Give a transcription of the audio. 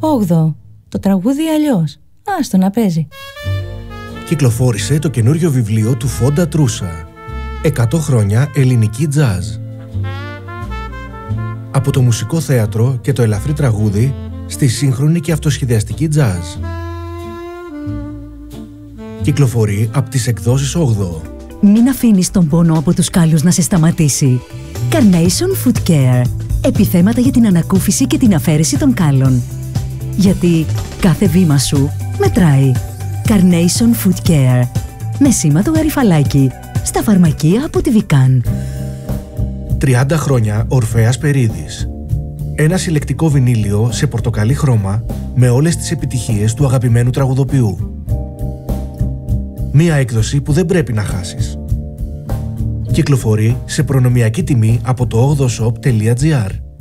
8. Το τραγούδι αλλιώς. Άστο να παίζει. Κυκλοφόρησε το καινούριο βιβλίο του Φόντα Τρούσα. 100 χρόνια ελληνική τζάζ. Από το μουσικό θέατρο και το ελαφρύ τραγούδι στη σύγχρονη και αυτοσχεδιαστική τζάζ. Κυκλοφορεί από τις εκδόσεις 8. Μην αφήνεις τον πόνο από τους κάλους να σε σταματήσει. Carnation Foot Care. Επιθέματα για την ανακούφιση και την αφαίρεση των κάλων. Γιατί κάθε βήμα σου μετράει. Carnation Foot Care. Με σήμα το γαριφαλάκι. Στα φαρμακεία από τη Βικάν. 30 χρόνια Ορφέας Περίδης. Ένα συλλεκτικό βινίλιο σε πορτοκαλί χρώμα με όλες τις επιτυχίες του αγαπημένου τραγουδοποιού. Μία έκδοση που δεν πρέπει να χάσεις. Κυκλοφορεί σε προνομιακή τιμή από το 8shop.gr.